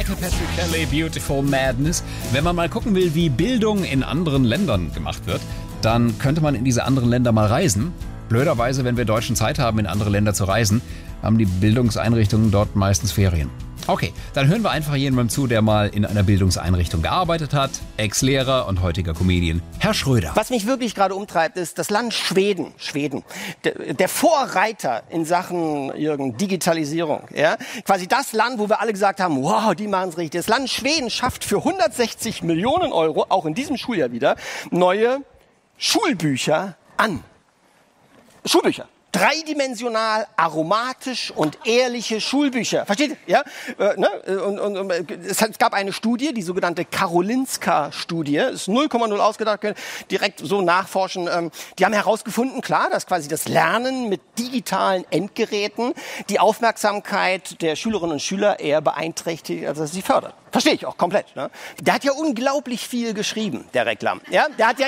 zweite Patrick Kelly, Beautiful Madness. Wenn man mal gucken will, wie Bildung in anderen Ländern gemacht wird, dann könnte man in diese anderen Länder mal reisen. Blöderweise, wenn wir Deutschen Zeit haben, in andere Länder zu reisen, haben die Bildungseinrichtungen dort meistens Ferien. Okay, dann hören wir einfach jemandem zu, der mal in einer Bildungseinrichtung gearbeitet hat. Ex-Lehrer und heutiger Comedian, Herr Schröder. Was mich wirklich gerade umtreibt, ist das Land Schweden. Der Vorreiter in Sachen, Jürgen, Digitalisierung. Ja? Quasi das Land, wo wir alle gesagt haben, wow, die machen es richtig. Das Land Schweden schafft für 160 Millionen Euro, auch in diesem Schuljahr wieder, neue Schulbücher an. Schulbücher. Dreidimensional, aromatisch und ehrliche Schulbücher. Versteht ihr? Ja? Es gab eine Studie, die sogenannte Karolinska-Studie. Ist 0,0 ausgedacht, können direkt so nachforschen. Die haben herausgefunden, klar, dass quasi das Lernen mit digitalen Endgeräten die Aufmerksamkeit der Schülerinnen und Schüler eher beeinträchtigt, als dass sie fördert. Verstehe ich auch komplett. Ne? Der hat ja unglaublich viel geschrieben, der Reklam. Ja? Der hat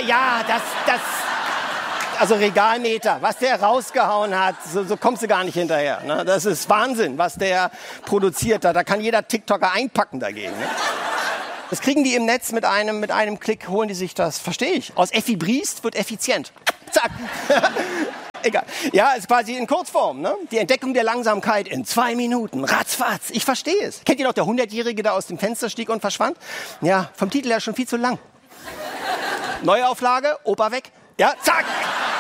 also Regalmeter, was der rausgehauen hat, so kommst du gar nicht hinterher. Ne? Das ist Wahnsinn, was der produziert hat. Da kann jeder TikToker einpacken dagegen. Ne? Das kriegen die im Netz mit einem Klick, holen die sich das. Verstehe ich. Aus Effi Briest wird effizient. Zack. Egal. Ja, ist quasi in Kurzform. Ne? Die Entdeckung der Langsamkeit in 2 Minuten. Ratzfatz. Ich verstehe es. Kennt ihr noch der 100-Jährige, der aus dem Fenster stieg und verschwand? Ja, vom Titel her schon viel zu lang. Neuauflage, Opa weg. Ja, zack.